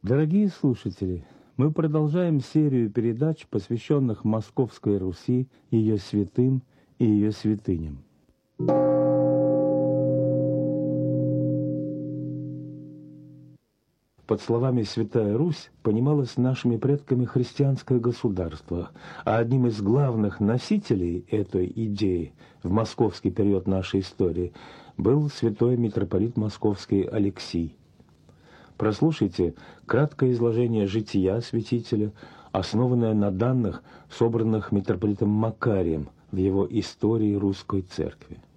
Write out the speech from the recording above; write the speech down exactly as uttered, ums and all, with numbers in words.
Дорогие слушатели, мы продолжаем серию передач, посвященных Московской Руси, ее святым и ее святыням. Под словами «Святая Русь» понималось нашими предками христианское государство, а одним из главных носителей этой идеи в московский период нашей истории был святой митрополит Московский Алексий. Прослушайте краткое изложение жития святителя, основанное на данных, собранных митрополитом Макарием в его «Истории Русской Церкви».